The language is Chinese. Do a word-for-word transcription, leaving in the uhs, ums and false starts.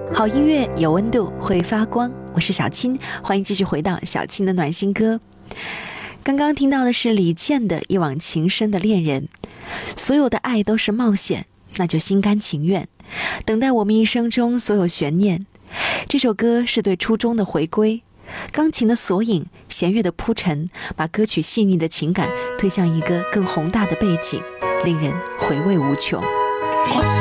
好音乐有温度，会发光。我是小青，欢迎继续回到小青的暖心歌。刚刚听到的是李健的《一往情深的恋人》。所有的爱都是冒险，那就心甘情愿，等待我们一生中所有悬念。这首歌是对初衷的回归，钢琴的索引，弦乐的铺陈，把歌曲细腻的情感推向一个更宏大的背景，令人回味无穷。